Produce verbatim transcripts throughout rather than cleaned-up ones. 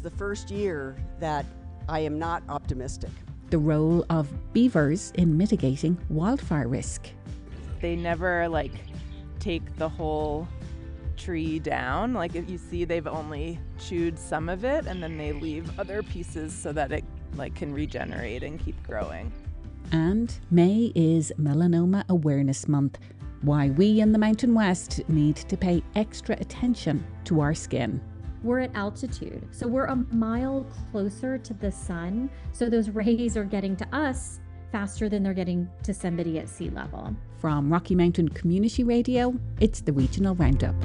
the first year that I am not optimistic. The role of beavers in mitigating wildfire risk. They never like take the whole tree down. Like if you see, they've only chewed some of it and then they leave other pieces so that it like can regenerate and keep growing. And May is Melanoma Awareness Month. Why we in the Mountain West need to pay extra attention to our skin. We're at altitude, so we're a mile closer to the sun, so those rays are getting to us faster than they're getting to somebody at sea level. From Rocky Mountain Community Radio, it's the Regional Roundup.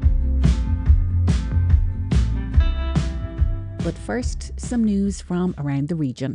But first, some news from around the region.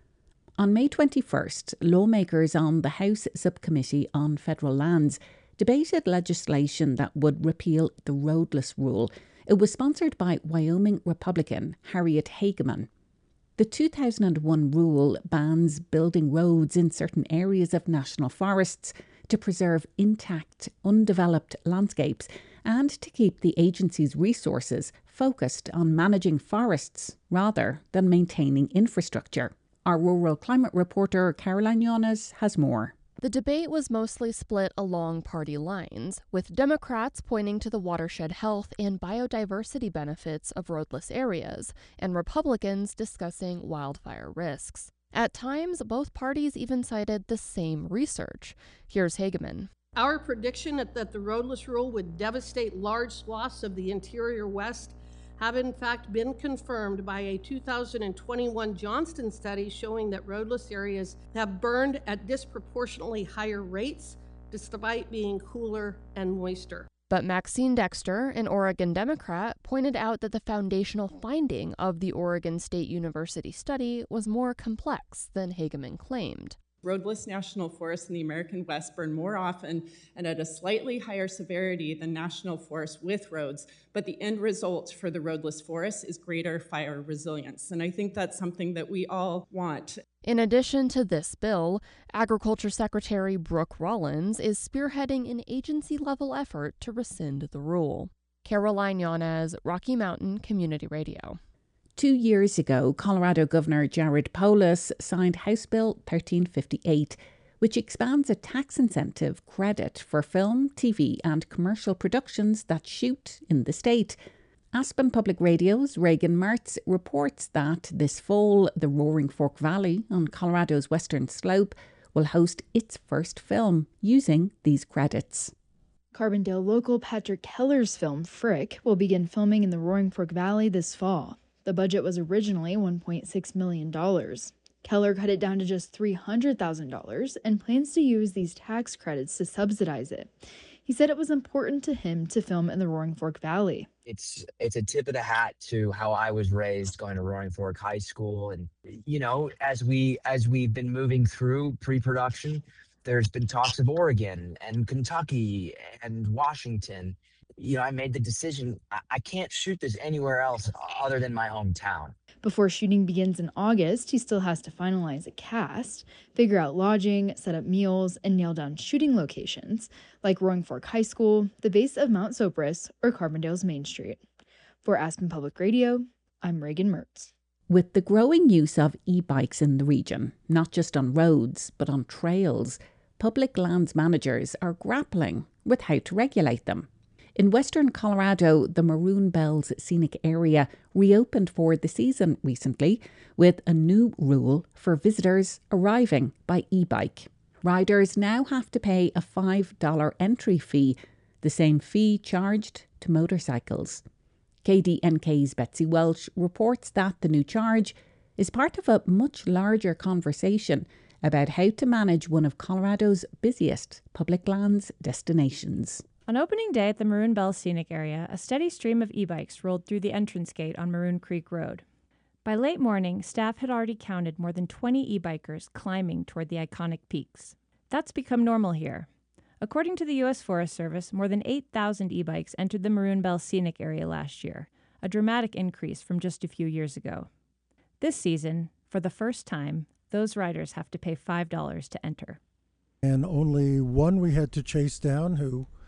On May twenty-first, lawmakers on the House Subcommittee on Federal Lands debated legislation that would repeal the roadless rule. It was sponsored by Wyoming Republican Harriet Hageman. The two thousand one rule bans building roads in certain areas of national forests to preserve intact, undeveloped landscapes and to keep the agency's resources focused on managing forests rather than maintaining infrastructure. Our rural climate reporter Caroline Yanes has more. The debate was mostly split along party lines, with Democrats pointing to the watershed health and biodiversity benefits of roadless areas, and Republicans discussing wildfire risks. At times, both parties even cited the same research. Here's Hageman. Our prediction that the roadless rule would devastate large swaths of the interior West have in fact been confirmed by a two thousand twenty-one Johnston study showing that roadless areas have burned at disproportionately higher rates despite being cooler and moister. But Maxine Dexter, an Oregon Democrat, pointed out that the foundational finding of the Oregon State University study was more complex than Hageman claimed. Roadless national forests in the American West burn more often and at a slightly higher severity than national forests with roads, but the end result for the roadless forests is greater fire resilience. And I think that's something that we all want. In addition to this bill, Agriculture Secretary Brooke Rollins is spearheading an agency-level effort to rescind the rule. Caroline Yanes, Rocky Mountain Community Radio. Two years ago, Colorado Governor Jared Polis signed House Bill thirteen fifty-eight, which expands a tax incentive credit for film, T V and commercial productions that shoot in the state. Aspen Public Radio's Reagan Mertz reports that this fall, the Roaring Fork Valley on Colorado's western slope will host its first film using these credits. Carbondale local Patrick Keller's film Frick will begin filming in the Roaring Fork Valley this fall. The budget was originally one point six million dollars. Keller cut it down to just three hundred thousand dollars and plans to use these tax credits to subsidize it. He said it was important to him to film in the Roaring Fork Valley. It's it's a tip of the hat to how I was raised, going to Roaring Fork High School. And, you know, as, we, as we've been moving through pre-production, there's been talks of Oregon and Kentucky and Washington. You know, I made the decision, I can't shoot this anywhere else other than my hometown. Before shooting begins in August, he still has to finalize a cast, figure out lodging, set up meals, and nail down shooting locations, like Roaring Fork High School, the base of Mount Sopris, or Carbondale's Main Street. For Aspen Public Radio, I'm Reagan Mertz. With the growing use of e-bikes in the region, not just on roads, but on trails, public lands managers are grappling with how to regulate them. In western Colorado, the Maroon Bells Scenic Area reopened for the season recently with a new rule for visitors arriving by e-bike. Riders now have to pay a five dollars entry fee, the same fee charged to motorcycles. K D N K's Betsy Welch reports that the new charge is part of a much larger conversation about how to manage one of Colorado's busiest public lands destinations. On opening day at the Maroon Bells Scenic Area, a steady stream of e-bikes rolled through the entrance gate on Maroon Creek Road. By late morning, staff had already counted more than twenty e-bikers climbing toward the iconic peaks. That's become normal here. According to the U S Forest Service, more than eight thousand e-bikes entered the Maroon Bells Scenic Area last year, a dramatic increase from just a few years ago. This season, for the first time, those riders have to pay five dollars to enter. And only one we had to chase down who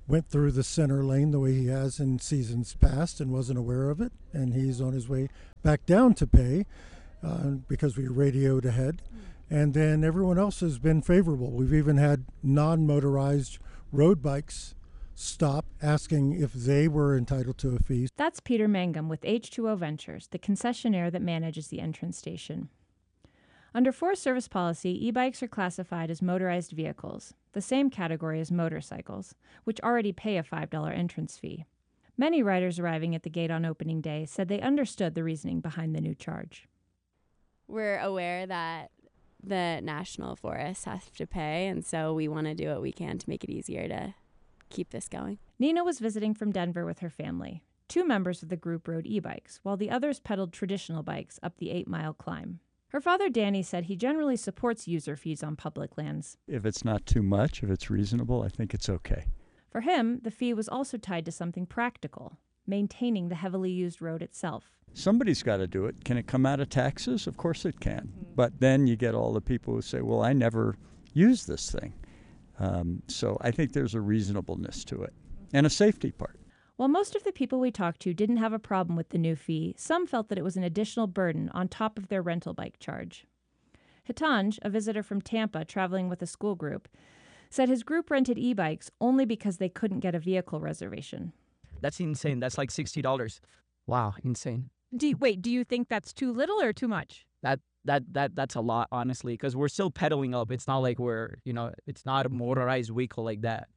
went through the center lane the way he has in seasons past and wasn't aware of it, and he's on his way back down to pay uh, because we radioed ahead. And then everyone else has been favorable. We've even had non-motorized road bikes stop asking if they were entitled to a fee. That's Peter Mangum with H two O Ventures, the concessionaire that manages the entrance station. Under Forest Service policy, e-bikes are classified as motorized vehicles, the same category as motorcycles, which already pay a five dollars entrance fee. Many riders arriving at the gate on opening day said they understood the reasoning behind the new charge. We're aware that the national forests have to pay, and so we want to do what we can to make it easier to keep this going. Nina was visiting from Denver with her family. Two members of the group rode e-bikes, while the others pedaled traditional bikes up the eight-mile climb. Her father, Danny, said he generally supports user fees on public lands. If it's not too much, if it's reasonable, I think it's okay. For him, the fee was also tied to something practical, maintaining the heavily used road itself. Somebody's got to do it. Can it come out of taxes? Of course it can. Mm-hmm. But then you get all the people who say, well, I never use this thing. Um, so I think there's a reasonableness to it and a safety part. While most of the people we talked to didn't have a problem with the new fee, some felt that it was an additional burden on top of their rental bike charge. Hitanj, a visitor from Tampa traveling with a school group, said his group rented e-bikes only because they couldn't get a vehicle reservation. That's insane. That's like sixty dollars. Wow, insane. Do you, wait, do you think that's too little or too much? That that that that's a lot, honestly, because we're still pedaling up. It's not like we're, you know, it's not a motorized vehicle like that.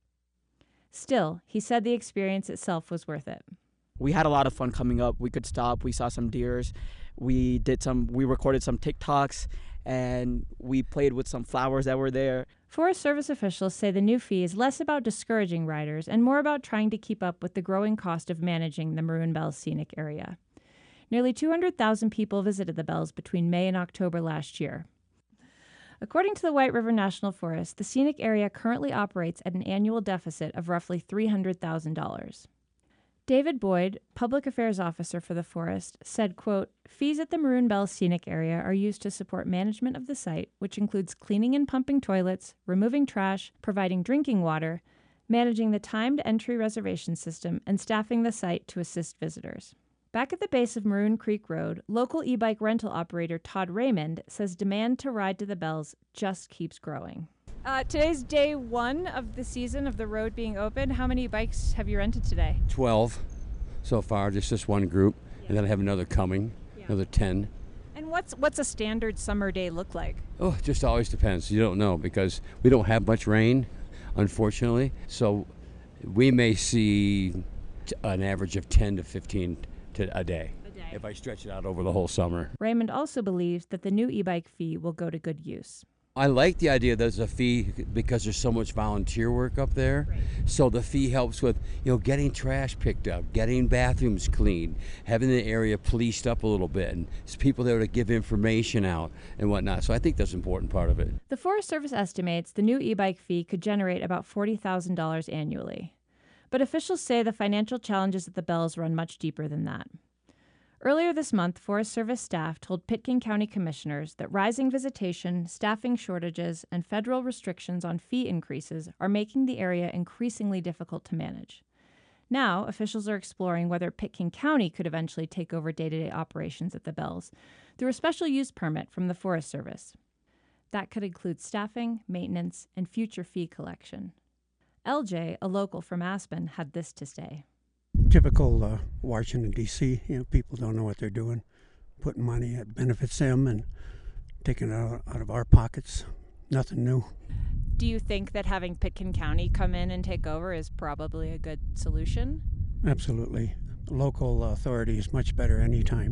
Still, he said the experience itself was worth it. We had a lot of fun coming up. We could stop. We saw some deers. We did some, we recorded some TikToks, and we played with some flowers that were there. Forest Service officials say the new fee is less about discouraging riders and more about trying to keep up with the growing cost of managing the Maroon Bells Scenic Area. Nearly two hundred thousand people visited the Bells between May and October last year. According to the White River National Forest, the scenic area currently operates at an annual deficit of roughly three hundred thousand dollars. David Boyd, Public Affairs Officer for the forest, said, quote, fees at the Maroon Bells Scenic Area are used to support management of the site, which includes cleaning and pumping toilets, removing trash, providing drinking water, managing the timed entry reservation system, and staffing the site to assist visitors. Back at the base of Maroon Creek Road, local e-bike rental operator Todd Raymond says demand to ride to the Bells just keeps growing. Uh, today's day one of the season of the road being open. How many bikes have you rented today? twelve so far, just this one group, yeah. And then I have another coming, yeah. Another ten. And what's what's a standard summer day look like? Oh, it just always depends. You don't know because we don't have much rain, unfortunately. So we may see an average of ten to fifteen a day, a day if I stretch it out over the whole summer. Raymond also believes that the new e-bike fee will go to good use. I like the idea that there's a fee because there's so much volunteer work up there. Right. So the fee helps with, you know, getting trash picked up, getting bathrooms cleaned, having the area policed up a little bit, and there's people there to give information out and whatnot. So I think that's an important part of it. The Forest Service estimates the new e-bike fee could generate about forty thousand dollars annually. But officials say the financial challenges at the Bells run much deeper than that. Earlier this month, Forest Service staff told Pitkin County commissioners that rising visitation, staffing shortages, and federal restrictions on fee increases are making the area increasingly difficult to manage. Now, officials are exploring whether Pitkin County could eventually take over day-to-day operations at the Bells through a special use permit from the Forest Service. That could include staffing, maintenance, and future fee collection. L J, a local from Aspen, had this to say. Typical uh, Washington, D C, you know, people don't know what they're doing, putting money that benefits them and taking it out, out of our pockets. Nothing new. Do you think that having Pitkin County come in and take over is probably a good solution? Absolutely. Local authority is much better anytime.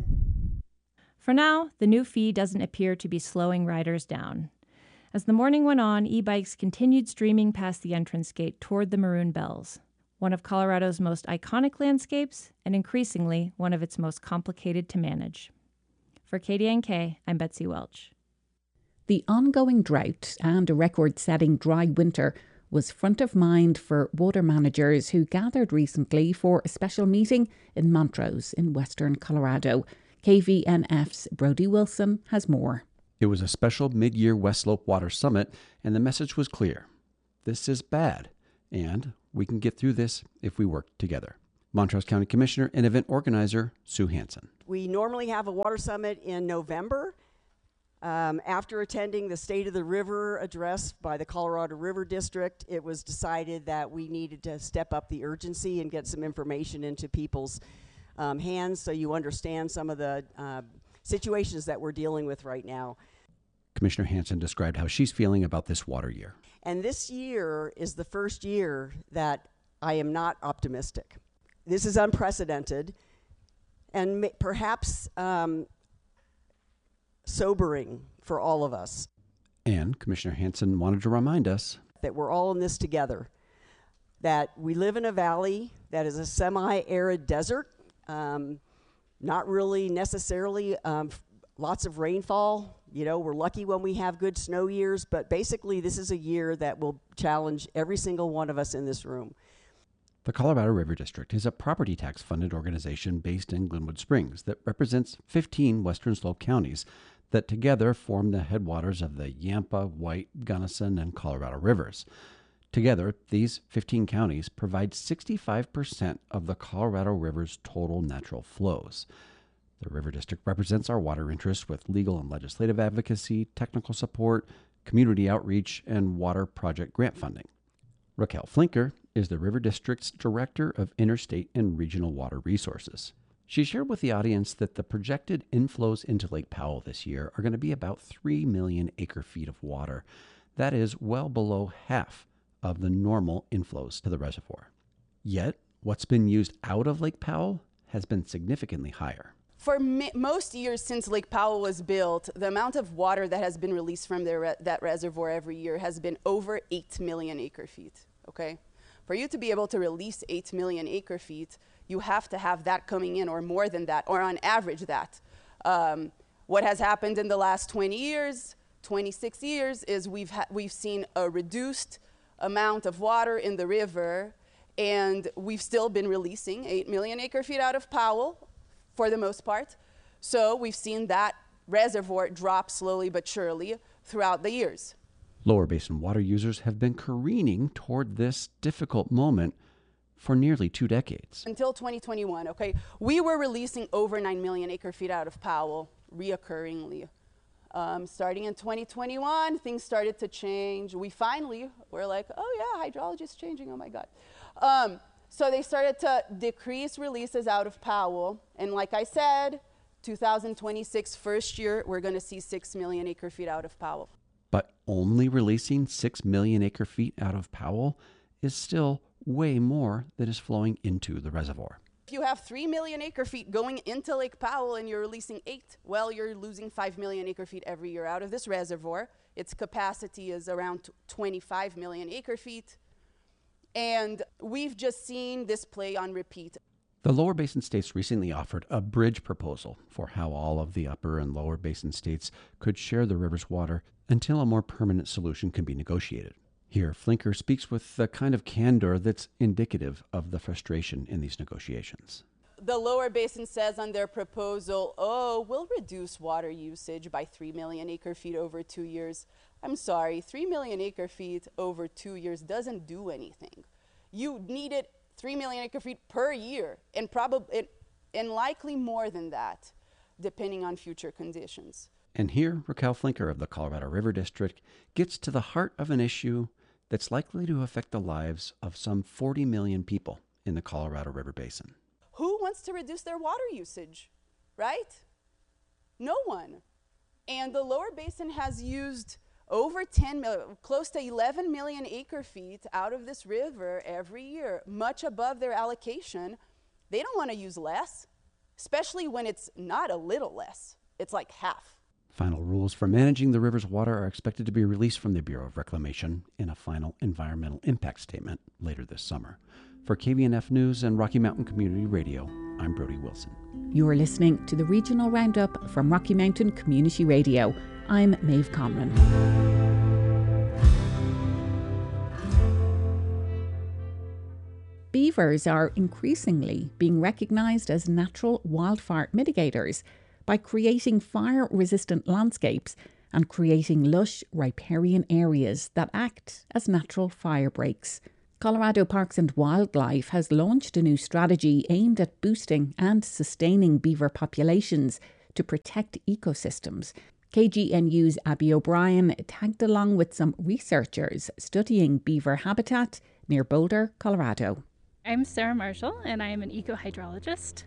For now, the new fee doesn't appear to be slowing riders down. As the morning went on, e-bikes continued streaming past the entrance gate toward the Maroon Bells, one of Colorado's most iconic landscapes and increasingly one of its most complicated to manage. For K D N K, I'm Betsy Welch. The ongoing drought and a record-setting dry winter was front of mind for water managers who gathered recently for a special meeting in Montrose in western Colorado. K V N F's Brody Wilson has more. It was a special mid-year West Slope Water Summit, and the message was clear. This is bad. And we can get through this if we work together. Montrose County Commissioner and event organizer Sue Hansen. We normally have a water summit in November. Um, after attending the State of the River address by the Colorado River District, it was decided that we needed to step up the urgency and get some information into people's um, hands so you understand some of the uh, situations that we're dealing with right now. Commissioner Hansen described how she's feeling about this water year. And this year is the first year that I am not optimistic. This is unprecedented and may, perhaps um, sobering for all of us. And Commissioner Hansen wanted to remind us that we're all in this together, that we live in a valley that is a semi-arid desert, um, not really necessarily um, lots of rainfall. You know, we're lucky when we have good snow years, but basically this is a year that will challenge every single one of us in this room. The Colorado River District is a property tax funded organization based in Glenwood Springs that represents fifteen Western Slope counties that together form the headwaters of the Yampa, White, Gunnison, and Colorado rivers. Together, these fifteen counties provide sixty-five percent of the Colorado River's total natural flows. The River District represents our water interests with legal and legislative advocacy, technical support, community outreach, and water project grant funding. Raquel Flinker is the River District's Director of Interstate and Regional Water Resources. She shared with the audience that the projected inflows into Lake Powell this year are going to be about three million acre feet of water. That is well below half of the normal inflows to the reservoir. Yet, what's been used out of Lake Powell has been significantly higher. For mi- most years since Lake Powell was built, the amount of water that has been released from the re- that reservoir every year has been over eight million acre feet, okay? For you to be able to release eight million acre feet, you have to have that coming in, or more than that, or on average that. Um, what has happened in the last twenty years, twenty-six years, is we've, ha- we've seen a reduced amount of water in the river, and we've still been releasing eight million acre feet out of Powell, for the most part. So we've seen that reservoir drop slowly but surely throughout the years. Lower Basin water users have been careening toward this difficult moment for nearly two decades. Until twenty twenty-one, okay, we were releasing over nine million acre feet out of Powell reoccurringly. Um, starting in twenty twenty-one, things started to change. We finally were like, oh yeah, hydrology is changing, oh my God. Um, So they started to decrease releases out of Powell. And like I said, two thousand twenty-six, first year, we're going to see six million acre feet out of Powell. But only releasing six million acre feet out of Powell is still way more than is flowing into the reservoir. If you have three million acre feet going into Lake Powell and you're releasing eight, well, you're losing five million acre feet every year out of this reservoir. Its capacity is around twenty-five million acre feet. And we've just seen this play on repeat. The Lower Basin states recently offered a bridge proposal for how all of the Upper and Lower Basin states could share the river's water until a more permanent solution can be negotiated. Here, Flinker speaks with the kind of candor that's indicative of the frustration in these negotiations. The Lower Basin says on their proposal, oh, we'll reduce water usage by three million acre feet over two years. I'm sorry, three million acre feet over two years doesn't do anything. You needed three million acre feet per year, and probably, and likely more than that, depending on future conditions. And here, Raquel Flinker of the Colorado River District gets to the heart of an issue that's likely to affect the lives of some forty million people in the Colorado River Basin. Who wants to reduce their water usage, right? No one. And the Lower Basin has used over ten million, close to eleven million acre feet out of this river every year, much above their allocation. They don't want to use less, especially when it's not a little less. It's like half. Final rules for managing the river's water are expected to be released from the Bureau of Reclamation in a final environmental impact statement later this summer. For K V N F News and Rocky Mountain Community Radio, I'm Brody Wilson. You are listening to the Regional Roundup from Rocky Mountain Community Radio. I'm Maeve Conran. Beavers are increasingly being recognised as natural wildfire mitigators by creating fire-resistant landscapes and creating lush riparian areas that act as natural fire breaks. Colorado Parks and Wildlife has launched a new strategy aimed at boosting and sustaining beaver populations to protect ecosystems. K G N U's Abby O'Brien tagged along with some researchers studying beaver habitat near Boulder, Colorado. I'm Sarah Marshall, and I am an ecohydrologist.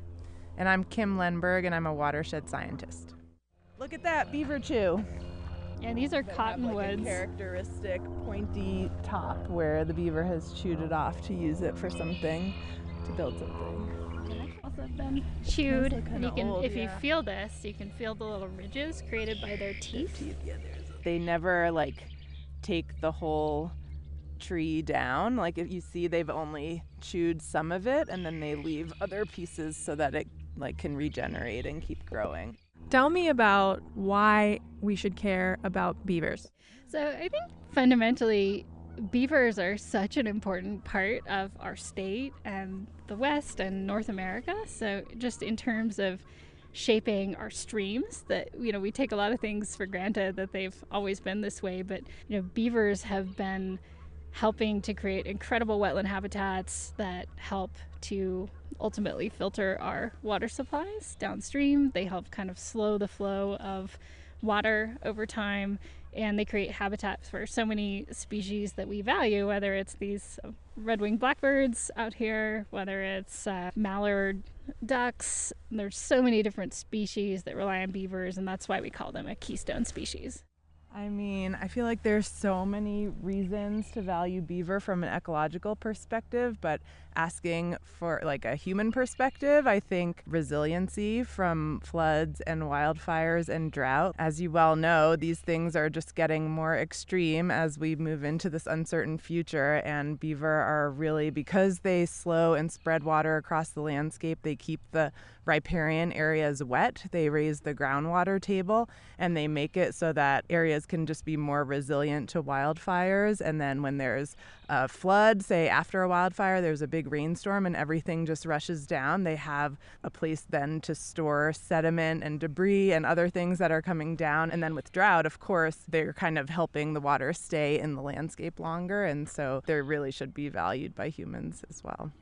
And I'm Kim Lenberg, and I'm a watershed scientist. Look at that beaver chew. Yeah, these are That cottonwoods. have, like, a characteristic pointy top where the beaver has chewed it off to use it for something, to build something. Also been chewed, Those look and you kinda can, old, if you yeah. feel this, you can feel the little ridges created by their teeth. They never like take the whole tree down. Like if you see, they've only chewed some of it, and then they leave other pieces so that it like can regenerate and keep growing. Tell me about why we should care about beavers. So I think fundamentally, beavers are such an important part of our state and the West and North America. So just in terms of shaping our streams, that, you know, we take a lot of things for granted that they've always been this way, but, you know, beavers have been helping to create incredible wetland habitats that help to ultimately filter our water supplies downstream. They help kind of slow the flow of water over time, and they create habitats for so many species that we value, whether it's these red-winged blackbirds out here, whether it's uh, mallard ducks. There's so many different species that rely on beavers, and that's why we call them a keystone species. I mean, I feel like there's so many reasons to value beaver from an ecological perspective, but asking for like a human perspective, I think resiliency from floods and wildfires and drought. As you well know, these things are just getting more extreme as we move into this uncertain future, and beaver are really, because they slow and spread water across the landscape, they keep the riparian areas wet, they raise the groundwater table, and they make it so that areas can just be more resilient to wildfires. And then when there's a flood, say after a wildfire, there's a big rainstorm and everything just rushes down, they have a place then to store sediment and debris and other things that are coming down. And then with drought, of course, they're kind of helping the water stay in the landscape longer, and so they really should be valued by humans as well.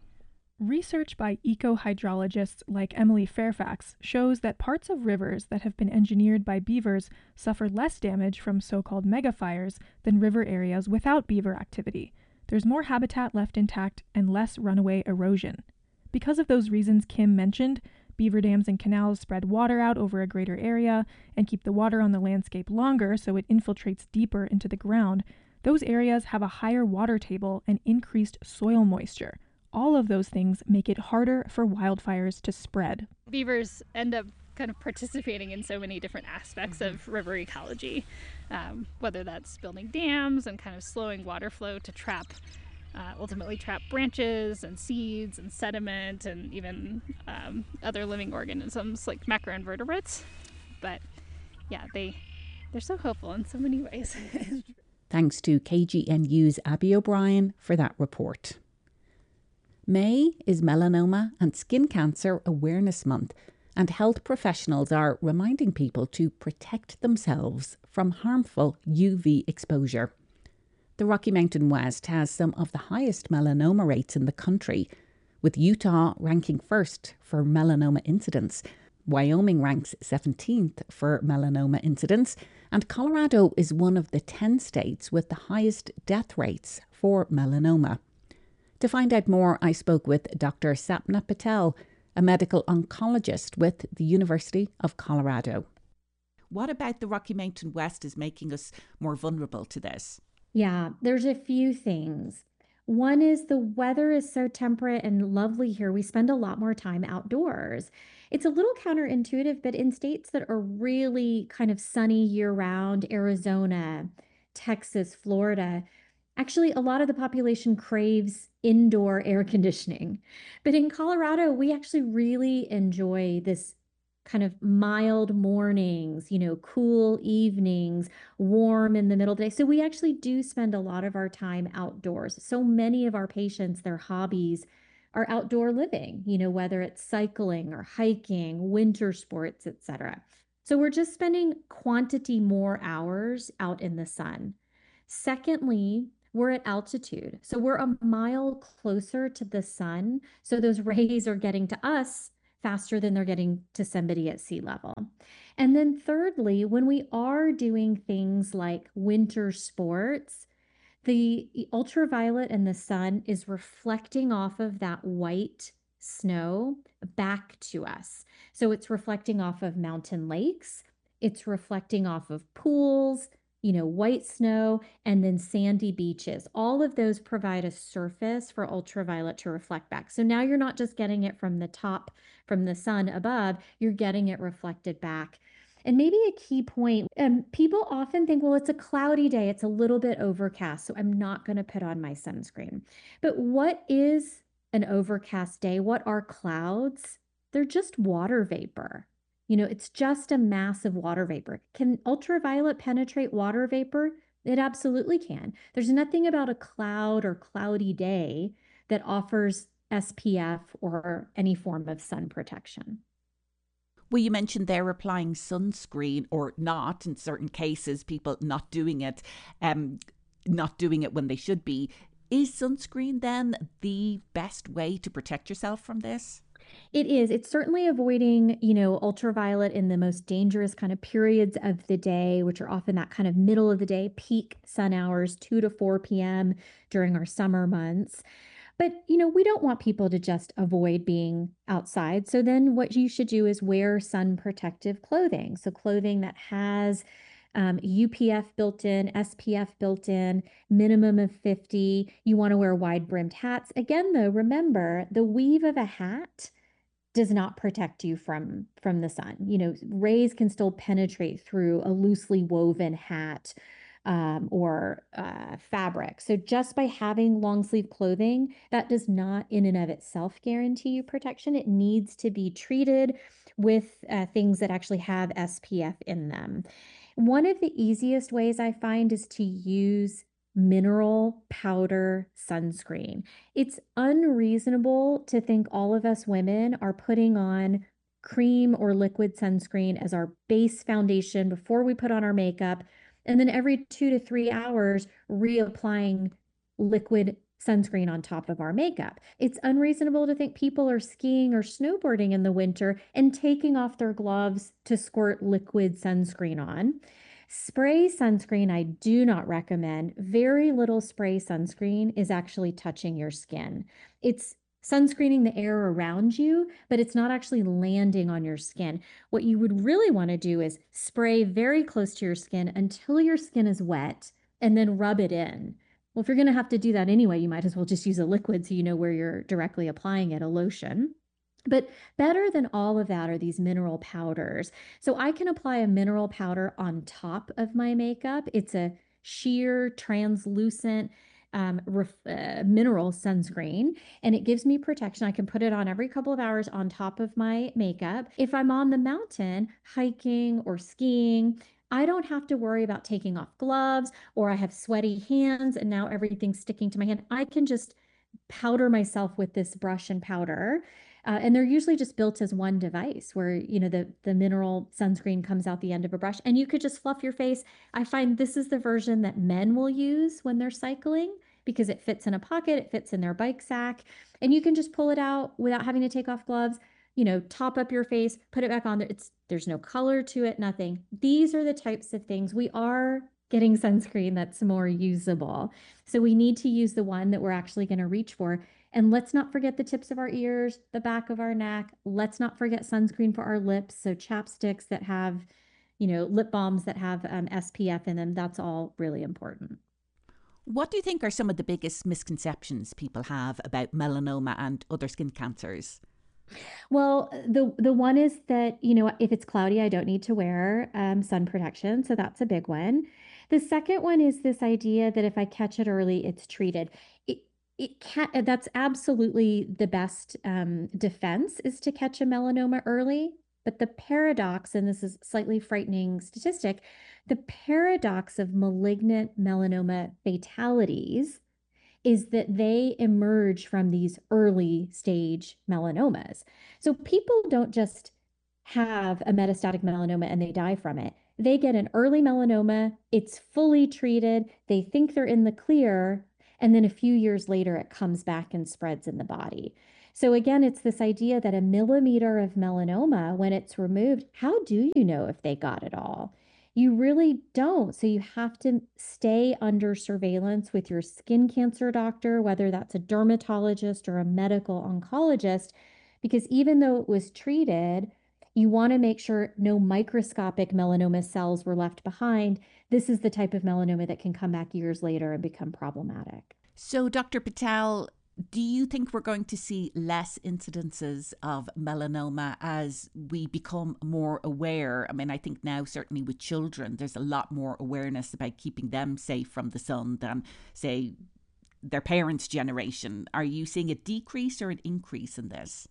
Research by eco-hydrologists like Emily Fairfax shows that parts of rivers that have been engineered by beavers suffer less damage from so-called megafires than river areas without beaver activity. There's more habitat left intact and less runaway erosion. Because of those reasons Kim mentioned, beaver dams and canals spread water out over a greater area and keep the water on the landscape longer so it infiltrates deeper into the ground. Those areas have a higher water table and increased soil moisture. All of those things make it harder for wildfires to spread. Beavers end up kind of participating in so many different aspects of river ecology, um, whether that's building dams and kind of slowing water flow to trap, uh, ultimately trap branches and seeds and sediment and even um, other living organisms like macroinvertebrates. But yeah, they, they're so helpful in so many ways. Thanks to K G N U's Abby O'Brien for that report. May is Melanoma and Skin Cancer Awareness Month, and health professionals are reminding people to protect themselves from harmful U V exposure. The Rocky Mountain West has some of the highest melanoma rates in the country, with Utah ranking first for melanoma incidence. Wyoming ranks seventeenth for melanoma incidence, and Colorado is one of the ten states with the highest death rates for melanoma. To find out more, I spoke with Doctor Sapna Patel, a medical oncologist with the University of Colorado. What about the Rocky Mountain West is making us more vulnerable to this? Yeah, there's a few things. One is the weather is so temperate and lovely here. We spend a lot more time outdoors. It's a little counterintuitive, but in states that are really kind of sunny year-round, Arizona, Texas, Florida, actually, a lot of the population craves indoor air conditioning. But in Colorado, we actually really enjoy this kind of mild mornings, you know, cool evenings, warm in the middle of the day. So we actually do spend a lot of our time outdoors. So many of our patients, their hobbies are outdoor living, you know, whether it's cycling or hiking, winter sports, et cetera. So we're just spending quantity more hours out in the sun. Secondly, we're at altitude. So we're a mile closer to the sun. So those rays are getting to us faster than they're getting to somebody at sea level. And then thirdly, when we are doing things like winter sports, the ultraviolet in the sun is reflecting off of that white snow back to us. So it's reflecting off of mountain lakes, it's reflecting off of pools, you know, white snow, and then sandy beaches. All of those provide a surface for ultraviolet to reflect back. So now you're not just getting it from the top, from the sun above, you're getting it reflected back. And maybe a key point, um, people often think, well, it's a cloudy day, it's a little bit overcast, so I'm not going to put on my sunscreen. But what is an overcast day? What are clouds? They're just water vapor. You know, it's just a mass of water vapor. Can ultraviolet penetrate water vapor? It absolutely can. There's nothing about a cloud or cloudy day that offers S P F or any form of sun protection. Well, you mentioned they're applying sunscreen or not, in certain cases, people not doing it, um, not doing it when they should be. Is sunscreen then the best way to protect yourself from this? It is. It's certainly avoiding, you know, ultraviolet in the most dangerous kind of periods of the day, which are often that kind of middle of the day, peak sun hours, two to four p.m. during our summer months. But, you know, we don't want people to just avoid being outside. So then what you should do is wear sun protective clothing. So clothing that has um, U P F built in, S P F built in, minimum of fifty. You want to wear wide brimmed hats. Again, though, remember the weave of a hat does not protect you from from the sun. You know, rays can still penetrate through a loosely woven hat um, or uh, fabric. So just by having long sleeve clothing, that does not in and of itself guarantee you protection. It needs to be treated with uh, things that actually have S P F in them. One of the easiest ways I find is to use mineral powder sunscreen. It's unreasonable to think all of us women are putting on cream or liquid sunscreen as our base foundation before we put on our makeup, and then every two to three hours reapplying liquid sunscreen on top of our makeup. It's unreasonable to think people are skiing or snowboarding in the winter and taking off their gloves to squirt liquid sunscreen on. Spray sunscreen, I do not recommend. Very little spray sunscreen is actually touching your skin. It's sunscreening the air around you, but it's not actually landing on your skin. What you would really want to do is spray very close to your skin until your skin is wet and then rub it in. Well, if you're going to have to do that anyway, you might as well just use a liquid so you know where you're directly applying it, a lotion. But better than all of that are these mineral powders. So I can apply a mineral powder on top of my makeup. It's a sheer, translucent um, ref, uh, mineral sunscreen, and it gives me protection. I can put it on every couple of hours on top of my makeup. If I'm on the mountain hiking or skiing, I don't have to worry about taking off gloves, or I have sweaty hands and now everything's sticking to my hand. I can just powder myself with this brush and powder. Uh, and they're usually just built as one device where, you know, the, the mineral sunscreen comes out the end of a brush and you could just fluff your face. I find this is the version that men will use when they're cycling because it fits in a pocket, it fits in their bike sack, and you can just pull it out without having to take off gloves, you know, top up your face, put it back on there. It's, there's no color to it, nothing. These are the types of things we are getting sunscreen that's more usable. So we need to use the one that we're actually going to reach for. And let's not forget the tips of our ears, the back of our neck. Let's not forget sunscreen for our lips. So chapsticks that have, you know, lip balms that have um, S P F in them. That's all really important. What do you think are some of the biggest misconceptions people have about melanoma and other skin cancers? Well, the the one is that, you know, if it's cloudy, I don't need to wear um, sun protection. So that's a big one. The second one is this idea that if I catch it early, it's treated. It, it can't, that's absolutely the best um, defense is to catch a melanoma early. But the paradox, and this is a slightly frightening statistic, the paradox of malignant melanoma fatalities is that they emerge from these early stage melanomas. So people don't just have a metastatic melanoma and they die from it. They get an early melanoma, it's fully treated, they think they're in the clear, and then a few years later it comes back and spreads in the body. So again, it's this idea that a millimeter of melanoma, when it's removed, how do you know if they got it all? You really don't. So you have to stay under surveillance with your skin cancer doctor, whether that's a dermatologist or a medical oncologist, because even though it was treated, you want to make sure no microscopic melanoma cells were left behind. This is the type of melanoma that can come back years later and become problematic. So, Doctor Patel, do you think we're going to see less incidences of melanoma as we become more aware? I mean, I think now, certainly with children, there's a lot more awareness about keeping them safe from the sun than, say, their parents' generation. Are you seeing a decrease or an increase in this?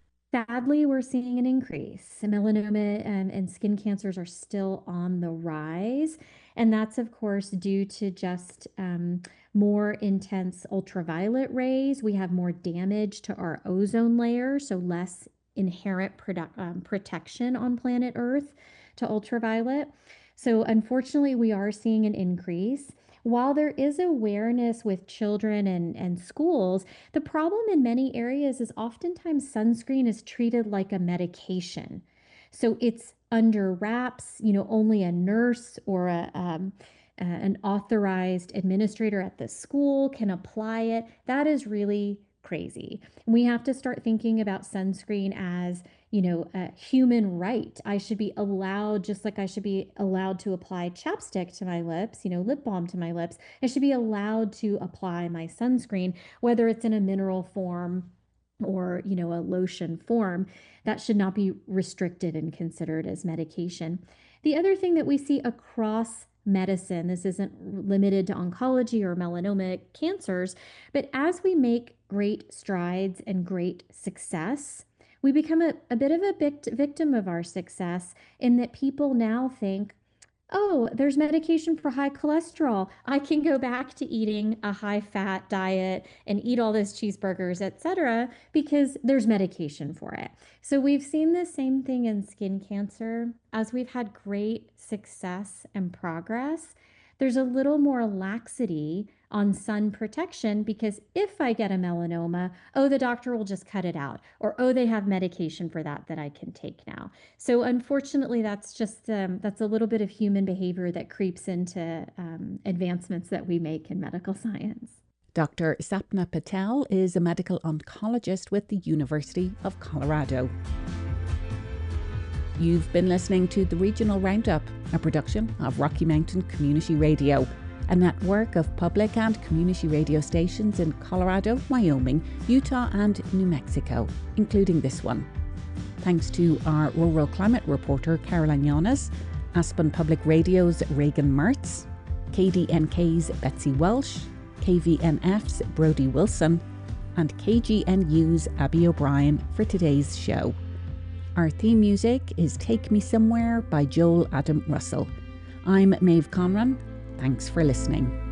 Sadly, we're seeing an increase. Melanoma and, and skin cancers are still on the rise. And that's, of course, due to just um, more intense ultraviolet rays. We have more damage to our ozone layer, so less inherent produ- um, protection on planet Earth to ultraviolet. So unfortunately, we are seeing an increase. While there is awareness with children and, and schools, the problem in many areas is oftentimes sunscreen is treated like a medication. So it's under wraps, you know, only a nurse or a, um, uh, an authorized administrator at the school can apply it. That is really crazy. We have to start thinking about sunscreen as, you know, a human right. I should be allowed, just like I should be allowed to apply chapstick to my lips, you know, lip balm to my lips. I should be allowed to apply my sunscreen, whether it's in a mineral form or, you know, a lotion form. That should not be restricted and considered as medication. The other thing that we see across medicine, this isn't limited to oncology or melanoma cancers, but as we make great strides and great success, we become a, a bit of a vict- victim of our success in that people now think, oh, there's medication for high cholesterol. I can go back to eating a high-fat diet and eat all those cheeseburgers, et cetera, because there's medication for it. So we've seen the same thing in skin cancer. As we've had great success and progress, there's a little more laxity on sun protection because if I get a melanoma, oh, the doctor will just cut it out, or oh, they have medication for that that I can take now. So unfortunately, that's just um, that's a little bit of human behavior that creeps into um, advancements that we make in medical science. Doctor Sapna Patel is a medical oncologist with the University of Colorado. You've been listening to the Regional Roundup, a production of Rocky Mountain Community Radio, a network of public and community radio stations in Colorado, Wyoming, Utah and New Mexico, including this one. Thanks to our rural climate reporter Caroline Yanes, Aspen Public Radio's Reagan Mertz, K D N K's Betsy Welsh, K V N F's Brody Wilson, and K G N U's Abby O'Brien for today's show. Our theme music is Take Me Somewhere by Joel Adam Russell. I'm Maeve Conran. Thanks for listening.